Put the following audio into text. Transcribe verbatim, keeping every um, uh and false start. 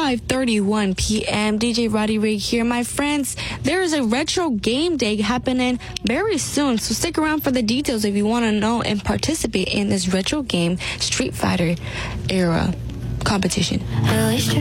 five thirty-one p.m. D J Roddy Rig here. My friends, there is a retro game day happening very soon, so stick around for the details if you want to know and participate in this retro game Street Fighter era competition.